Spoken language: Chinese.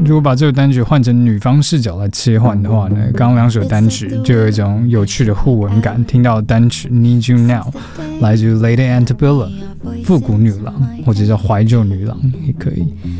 如果把这个单曲换成女方视角来切换的话呢，刚刚两首单曲就有一种有趣的互文感。听到单曲 Need You Now 来自 Lady Antebellum 复古女郎或者叫怀旧女郎也可以。